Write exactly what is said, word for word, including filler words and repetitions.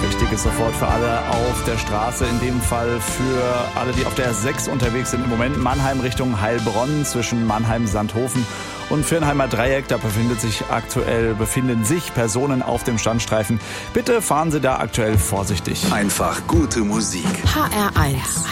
Wichtig ist sofort für alle auf der Straße, in dem Fall für alle, die auf der sechs unterwegs sind. Im Moment Mannheim Richtung Heilbronn zwischen Mannheim-Sandhofen und Viernheimer Dreieck. Da befindet sich aktuell, befinden sich Personen auf dem Standstreifen. Bitte fahren Sie da aktuell vorsichtig. Einfach gute Musik. H R eins.